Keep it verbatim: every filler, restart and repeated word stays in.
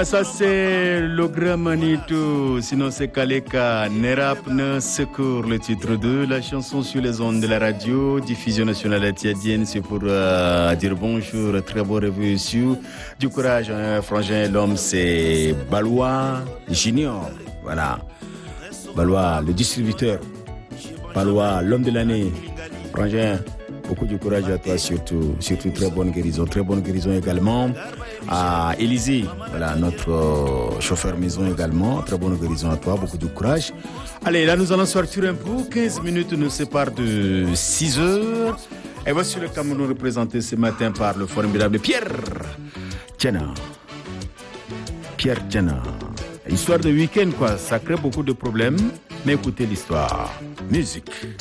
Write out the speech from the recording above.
Voilà, ça c'est le grand Manitou, sinon c'est Kaleka, Nerap ne secours, le titre de la chanson sur les ondes de la radio, diffusion nationale étiadienne, c'est pour euh, dire bonjour, très beau réveil sur du courage, hein, frangin, l'homme c'est Balois Junior, voilà, Balois le distributeur, Balois l'homme de l'année, frangin. Beaucoup de courage à toi, surtout, surtout très bonne guérison. Très bonne guérison également à Élisée, voilà, notre euh, chauffeur maison également. Très bonne guérison à toi, beaucoup de courage. Allez, là, nous allons sortir un peu. quinze minutes nous séparent de six heures. Et voici le Cameroun représenté ce matin par le formidable Pierre Tchena. Pierre Tchena. Histoire de week-end, quoi. Ça crée beaucoup de problèmes. Mais écoutez l'histoire. Musique.